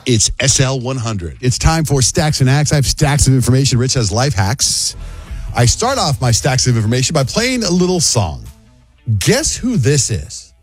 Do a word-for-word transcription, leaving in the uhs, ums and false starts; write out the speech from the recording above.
It's S L one hundred. It's time for Stacks and Hacks. I have stacks of information. Rich has life hacks. I start off my stacks of information by playing a little song. Guess who this is?